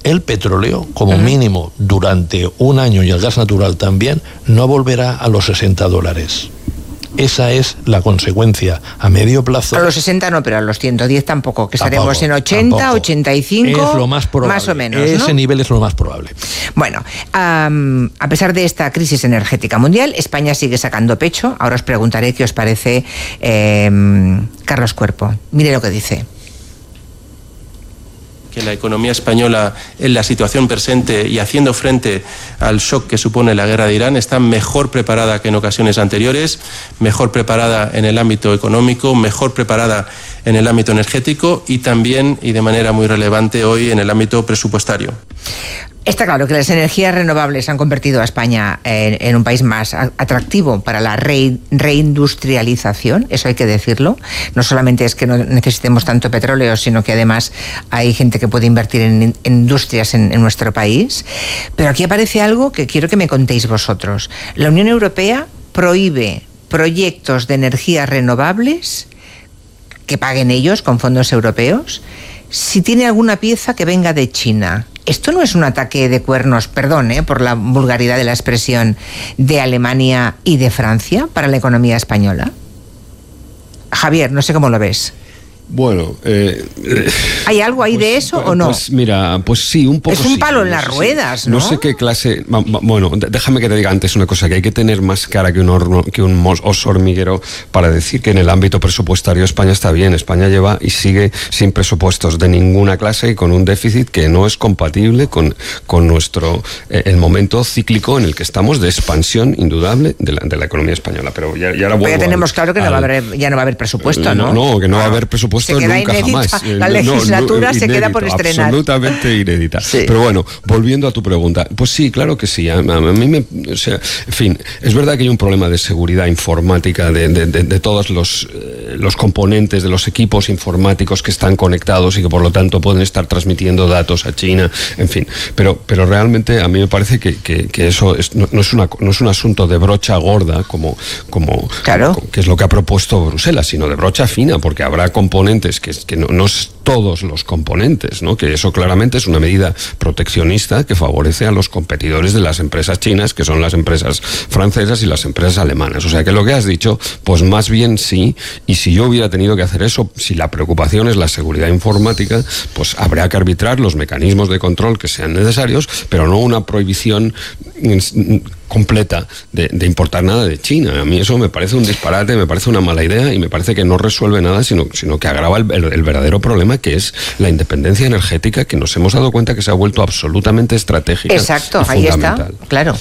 el petróleo, como mínimo durante un año, y el gas natural también, no volverá a los $60. Esa es la consecuencia a medio plazo. A los 60 no, pero a los 110 tampoco, que estaremos en 80, tampoco. 85, es lo más probable. Más o menos, ¿no? Ese nivel es lo más probable. Bueno, a pesar de esta crisis energética mundial, España sigue sacando pecho. Ahora os preguntaré qué os parece Carlos Cuerpo. Mire lo que dice. Que la economía española, en la situación presente y haciendo frente al shock que supone la guerra de Irán, está mejor preparada que en ocasiones anteriores, mejor preparada en el ámbito económico, mejor preparada en el ámbito energético y también, y de manera muy relevante hoy, en el ámbito presupuestario. Está claro que las energías renovables han convertido a España en un país más atractivo para la reindustrialización, eso hay que decirlo. No solamente es que no necesitemos tanto petróleo, sino que además hay gente que puede invertir en industrias en nuestro país. Pero aquí aparece algo que quiero que me contéis vosotros. La Unión Europea prohíbe proyectos de energías renovables que paguen ellos con fondos europeos si tiene alguna pieza que venga de China. ¿Esto no es un ataque de cuernos, perdón, por la vulgaridad de la expresión, de Alemania y de Francia para la economía española? Javier, no sé cómo lo ves. Bueno, ¿hay algo ahí de eso o no? Pues mira, pues sí, un poco. Es un palo sí, en las ruedas, ¿no? No sé qué clase. Bueno, déjame que te diga antes una cosa, que hay que tener más cara que un oso hormiguero para decir que en el ámbito presupuestario España está bien. España lleva y sigue sin presupuestos de ninguna clase y con un déficit que no es compatible con nuestro el momento cíclico en el que estamos de expansión indudable de la economía española. Pero ya ya tenemos claro que ya no va a haber presupuesto, ¿no? No, que no va a haber presupuesto. Se queda nunca inédita, jamás. la legislatura se queda por estrenar. Absolutamente inédita. Sí. Pero bueno, volviendo a tu pregunta, pues sí, claro que sí. A mí o sea, en fin, es verdad que hay un problema de seguridad informática de todos los componentes de los equipos informáticos que están conectados y que por lo tanto pueden estar transmitiendo datos a China, en fin. Pero realmente a mí me parece que eso no es un asunto de brocha gorda como claro, que es lo que ha propuesto Bruselas, sino de brocha fina, porque habrá componentes que no es todos los componentes, ¿no? Que eso claramente es una medida proteccionista que favorece a los competidores de las empresas chinas, que son las empresas francesas y las empresas alemanas. O sea que lo que has dicho, pues más bien sí, y si yo hubiera tenido que hacer eso, si la preocupación es la seguridad informática, pues habrá que arbitrar los mecanismos de control que sean necesarios, pero no una prohibición completa de importar nada de China. A mí eso me parece un disparate, me parece una mala idea y me parece que no resuelve nada, sino que agrava el verdadero problema, que es la independencia energética, que nos hemos dado cuenta que se ha vuelto absolutamente estratégica. Exacto, y ahí fundamental. está, claro.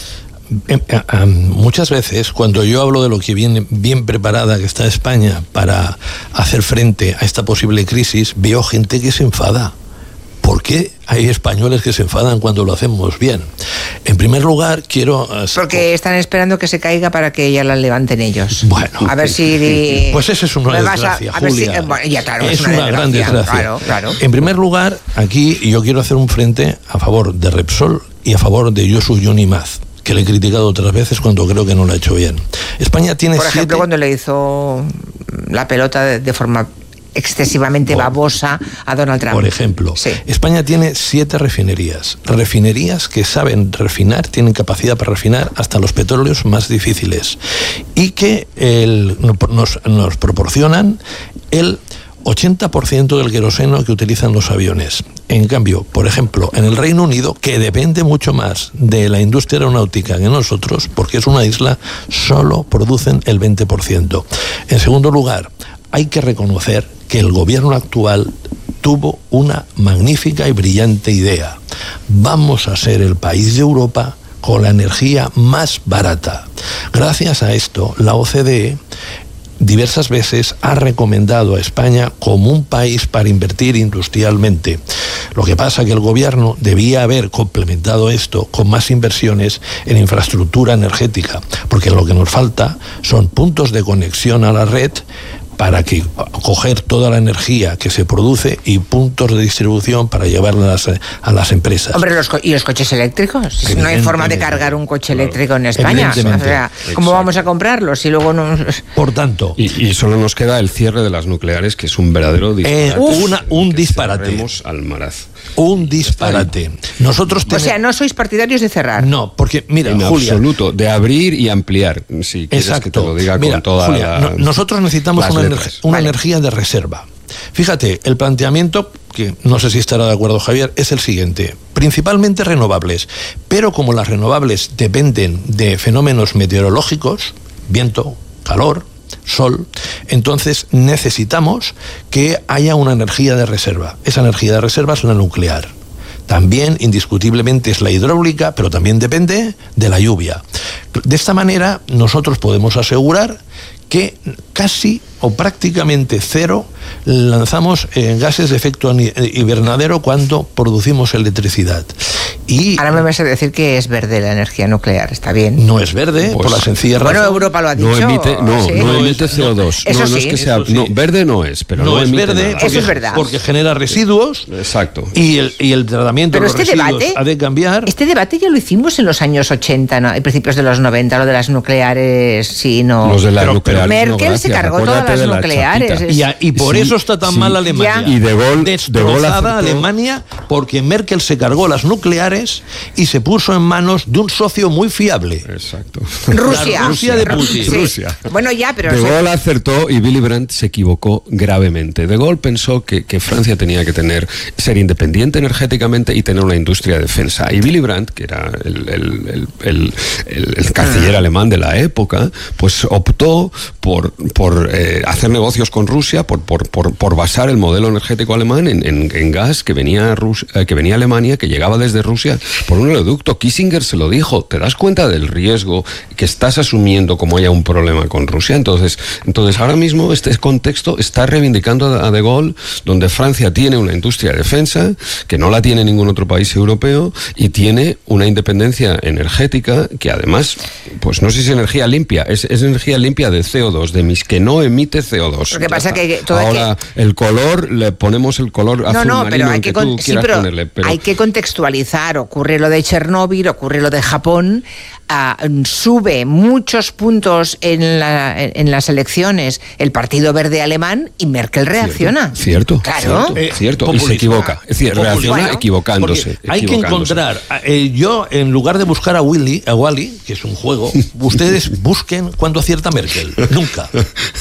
Muchas veces, cuando yo hablo de lo que viene bien preparada que está España para hacer frente a esta posible crisis, veo gente que se enfada. ¿Por qué hay españoles que se enfadan cuando lo hacemos bien? En primer lugar, quiero... Porque están esperando que se caiga para que ya la levanten ellos. Bueno. A ver si... Pues eso es una desgracia, Julia. Ya, claro, es una gran desgracia. Claro. En primer lugar, aquí yo quiero hacer un frente a favor de Repsol y a favor de Josu Yonimaz, que le he criticado otras veces cuando creo que no lo ha hecho bien. España tiene Por ejemplo, cuando le hizo la pelota de forma excesivamente babosa a Donald Trump. Por ejemplo, sí. España tiene 7 refinerías que saben refinar, tienen capacidad para refinar hasta los petróleos más difíciles y que nos proporcionan el 80% del queroseno que utilizan los aviones. En cambio, por ejemplo, en el Reino Unido, que depende mucho más de la industria aeronáutica que nosotros, porque es una isla, solo producen el 20%. En segundo lugar, hay que reconocer que el gobierno actual tuvo una magnífica y brillante idea. Vamos a ser el país de Europa con la energía más barata. Gracias a esto, la OCDE diversas veces ha recomendado a España como un país para invertir industrialmente. Lo que pasa es que el gobierno debía haber complementado esto con más inversiones en infraestructura energética, porque lo que nos falta son puntos de conexión a la red para coger toda la energía que se produce y puntos de distribución para llevarla a las empresas. Hombre, ¿y los coches eléctricos? No hay forma de cargar un coche eléctrico en España. O sea, ¿cómo vamos a comprarlos si luego no...? Por tanto... Y solo nos queda el cierre de las nucleares, que es un verdadero disparate. Un disparate. Al maraz. Un disparate. Nosotros O sea, no sois partidarios de cerrar. No, porque, mira, en Julia... absoluto, de abrir y ampliar, si quieres que te lo diga. Mira, con toda Julia, nosotros necesitamos una energía de reserva. Fíjate, el planteamiento, que no sé si estará de acuerdo Javier, es el siguiente. Principalmente renovables, pero como las renovables dependen de fenómenos meteorológicos, viento, calor, sol, entonces necesitamos que haya una energía de reserva. Esa energía de reserva es la nuclear. También, indiscutiblemente, es la hidráulica, pero también depende de la lluvia. De esta manera, nosotros podemos asegurar que casi o prácticamente cero lanzamos gases de efecto invernadero cuando producimos electricidad. Y ahora me vas a decir que es verde la energía nuclear, está bien. No es verde, pues, por la sencilla razón. Bueno, Europa lo ha dicho. No emite CO2. Eso no es que sea, sí. Verde no es, pero no es emite verde. nada. Eso es verdad. Porque genera residuos. Exacto. Y el tratamiento de los residuos ha de cambiar. Este debate ya lo hicimos en los años 80, ¿no? Y principios de los 90, lo de las nucleares, sí, no. Los de las nucleares. Merkel se cargó todas las nucleares. Y por eso está tan mal Alemania. Y De Gaulle destrozada Alemania, porque Merkel se cargó las nucleares y se puso en manos de un socio muy fiable. Exacto. Rusia. La Rusia de Putin. Sí. Rusia. Bueno, ya, pero... De Gaulle acertó y Willy Brandt se equivocó gravemente. De Gaulle pensó que Francia tenía que ser independiente energéticamente y tener una industria de defensa. Y Willy Brandt, que era el canciller alemán de la época, pues optó por hacer negocios con Rusia, por basar el modelo energético alemán en gas que venía a Alemania, que llegaba desde Rusia por un oleoducto. Kissinger se lo dijo. ¿Te das cuenta del riesgo que estás asumiendo como haya un problema con Rusia? Entonces ahora mismo este contexto está reivindicando a De Gaulle, donde Francia tiene una industria de defensa que no la tiene ningún otro país europeo y tiene una independencia energética que además, pues no sé si es energía limpia, es energía limpia de CO2, que no emite CO2. Lo que pasa que ahora el color, le ponemos el color azul marino que tú quieras ponerle. Pero hay que contextualizar. Ocurre lo de Chernóbil, ocurre lo de Japón. Sube muchos puntos en las elecciones el Partido Verde alemán y Merkel reacciona. Cierto. Claro. Cierto. Y se equivoca. Es decir, reacciona equivocándose. Hay que encontrar. Yo, en lugar de buscar a Wally, que es un juego, ustedes busquen cuando acierta Merkel. Nunca.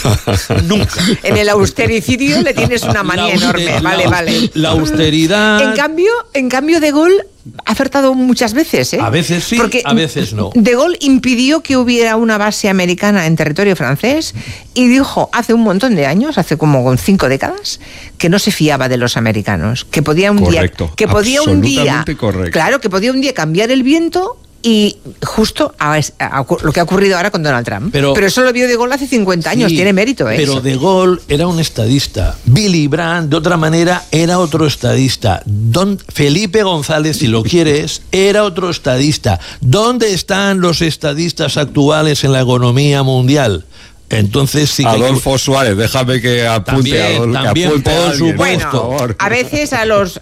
En el austericidio le tienes una manía enorme. Vale. La austeridad. En cambio, De Gaulle ha acertado muchas veces, ¿eh? A veces sí, porque a veces no. De Gaulle impidió que hubiera una base americana en territorio francés y dijo hace un montón de años, hace como 5 décadas, que no se fiaba de los americanos, que podía un día cambiar el viento. Y justo lo que ha ocurrido ahora con Donald Trump. Pero eso lo vio De Gaulle hace 50 años, tiene mérito, ¿eh? Pero De Gaulle era un estadista. Willy Brandt, de otra manera, era otro estadista. Don Felipe González, si lo quieres, era otro estadista. ¿Dónde están los estadistas actuales en la economía mundial? Entonces sí que Adolfo Suárez, déjame que apunte también por supuesto. Bueno, a veces a los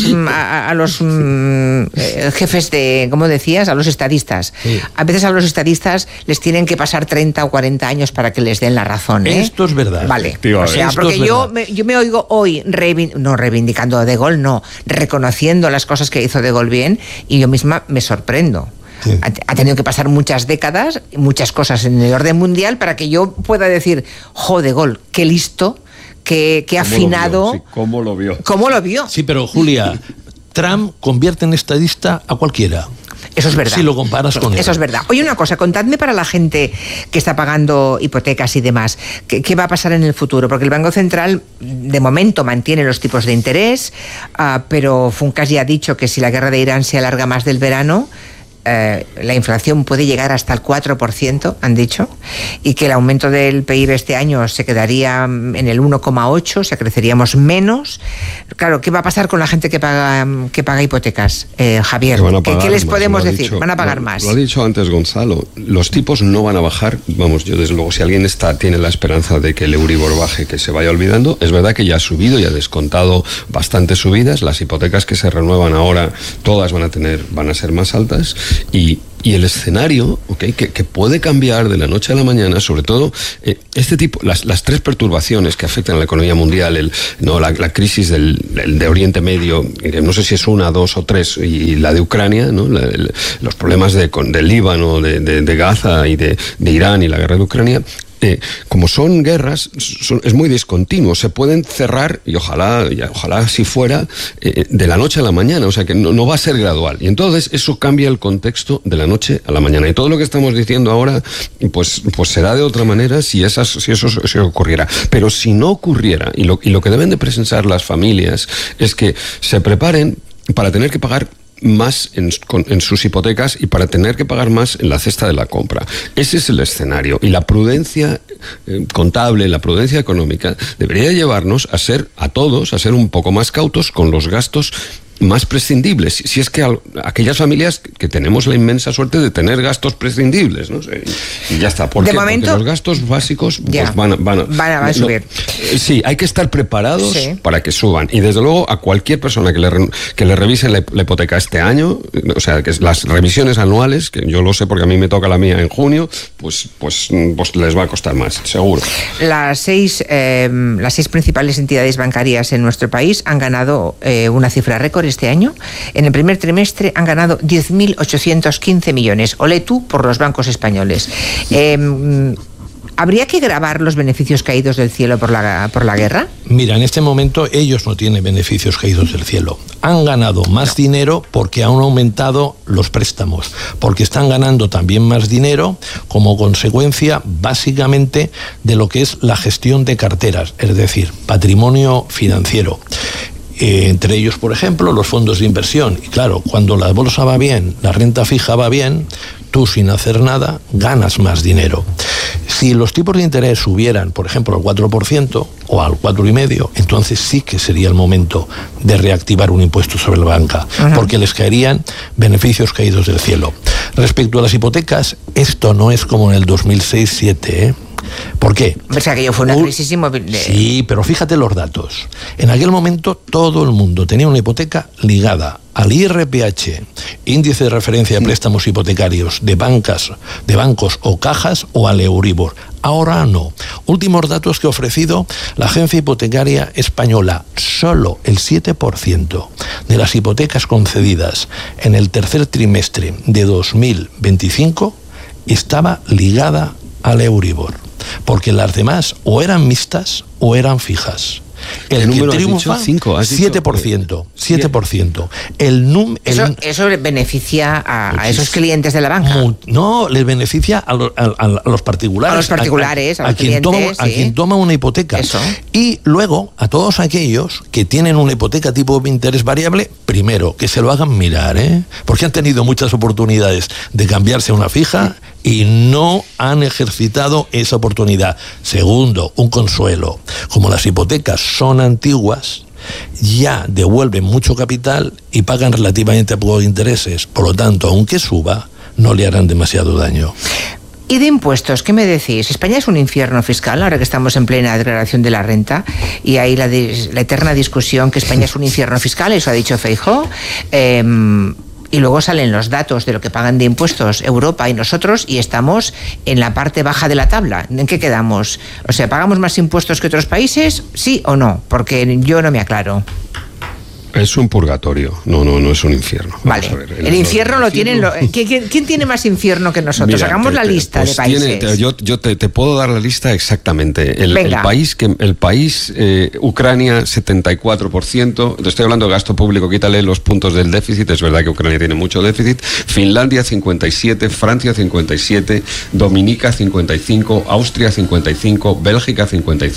jefes de, ¿cómo decías? A los estadistas. Sí. A veces a los estadistas les tienen que pasar 30 o 40 años para que les den la razón, ¿eh? Esto es verdad. Vale. O sea, porque yo me oigo hoy reivindicando a De Gaulle, reconociendo las cosas que hizo De Gaulle bien, y yo misma me sorprendo. Sí. Ha tenido que pasar muchas décadas, muchas cosas en el orden mundial para que yo pueda decir, De Gaulle, qué listo, qué afinado. ¿Cómo lo vio? ¿Cómo lo vio? Sí, pero Julia, Trump convierte en estadista a cualquiera. Eso es verdad. Si lo comparas con él. Eso es verdad. Oye, una cosa, contadme para la gente que está pagando hipotecas y demás, ¿qué va a pasar en el futuro? Porque el Banco Central, de momento, mantiene los tipos de interés, pero Funcas ya ha dicho que si la guerra de Irán se alarga más del verano, la inflación puede llegar hasta el 4%, han dicho, y que el aumento del PIB este año se quedaría en el 1,8%, o sea, creceríamos menos. Claro, ¿qué va a pasar con la gente que paga hipotecas, Javier? ¿Qué les podemos decir? ¿Van a pagar más? Lo ha dicho antes Gonzalo, los tipos no van a bajar. Vamos, yo desde luego, si alguien tiene la esperanza de que el Euribor baje, que se vaya olvidando, es verdad que ya ha subido y ha descontado bastantes subidas. Las hipotecas que se renuevan ahora, todas van a ser más altas. Y Y el escenario, que puede cambiar de la noche a la mañana, sobre todo las tres perturbaciones que afectan a la economía mundial, la crisis de Oriente Medio, que no sé si es 1, 2 o 3, y la de Ucrania, ¿no? Los problemas del Líbano, de Gaza y de Irán y la guerra de Ucrania. Como son guerras, es muy discontinuo, se pueden cerrar, y ojalá así fuera, de la noche a la mañana, o sea que no va a ser gradual, y entonces eso cambia el contexto de la noche a la mañana, y todo lo que estamos diciendo ahora pues será de otra manera si eso ocurriera, pero si no ocurriera, y lo que deben de presentar las familias es que se preparen para tener que pagar más en sus hipotecas y para tener que pagar más en la cesta de la compra. Ese es el escenario, y la prudencia contable, la prudencia económica debería llevarnos a todos a ser un poco más cautos con los gastos más prescindibles, si es que aquellas familias que tenemos la inmensa suerte de tener gastos prescindibles, ¿no? Y ya está. ¿Por qué? Porque los gastos básicos pues van a subir. Sí, hay que estar preparados para que suban, y desde luego a cualquier persona que le revisen la hipoteca este año, o sea, que las revisiones anuales, que yo lo sé porque a mí me toca la mía en junio, pues les va a costar más, seguro. Las seis principales entidades bancarias en nuestro país han ganado una cifra récord este año. En el primer trimestre han ganado 10.815 millones. Olé tú por los bancos españoles. ¿Habría que gravar los beneficios caídos del cielo por la guerra? Mira, en este momento ellos no tienen beneficios caídos del cielo. Han ganado más dinero porque han aumentado los préstamos, porque están ganando también más dinero como consecuencia básicamente de lo que es la gestión de carteras, es decir, patrimonio financiero. Entre ellos, por ejemplo, los fondos de inversión. Y claro, cuando la bolsa va bien, la renta fija va bien, tú sin hacer nada ganas más dinero. Si los tipos de interés subieran, por ejemplo, al 4% o al 4,5%, entonces sí que sería el momento de reactivar un impuesto sobre la banca, porque les caerían beneficios caídos del cielo. Respecto a las hipotecas, esto no es como en el 2006-2007, ¿eh? ¿Por qué? O sea, que yo fue una crisis inmobiliaria. Sí, pero fíjate los datos. En aquel momento todo el mundo tenía una hipoteca ligada al IRPH, índice de referencia de préstamos hipotecarios de bancos o cajas, o al Euribor. Ahora no. Últimos datos que ha ofrecido la Agencia Hipotecaria Española: solo el 7% de las hipotecas concedidas en el tercer trimestre de 2025 estaba ligada al Euribor, porque las demás o eran mixtas o eran fijas. El que triunfa, 7%. Eso beneficia a esos clientes de la banca. No, les beneficia a los particulares. A los particulares, a quien toma una hipoteca. Eso. Y luego a todos aquellos que tienen una hipoteca tipo de interés variable, primero, que se lo hagan mirar, porque han tenido muchas oportunidades de cambiarse a una fija y no han ejercitado esa oportunidad. Segundo, un consuelo: como las hipotecas son antiguas, ya devuelven mucho capital y pagan relativamente pocos intereses. Por lo tanto, aunque suba, no le harán demasiado daño. ¿Y de impuestos? ¿Qué me decís? España es un infierno fiscal, ahora que estamos en plena declaración de la renta, y hay la eterna discusión que España es un infierno fiscal, eso ha dicho Feijóo. Y luego salen los datos de lo que pagan de impuestos Europa y nosotros, y estamos en la parte baja de la tabla. ¿En qué quedamos? O sea, ¿pagamos más impuestos que otros países? ¿Sí o no? Porque yo no me aclaro. Es un purgatorio, no es un infierno. Vale, el infierno lo tienen... ¿Quién tiene más infierno que nosotros? Mira, hagamos la lista de países. Yo te puedo dar la lista exactamente. El país Ucrania, 74%. Te estoy hablando de gasto público, quítale los puntos del déficit. Es verdad que Ucrania tiene mucho déficit. Finlandia, 57%. Francia, 57%. Dominica, 55%. Austria, 55%. Bélgica, 55%.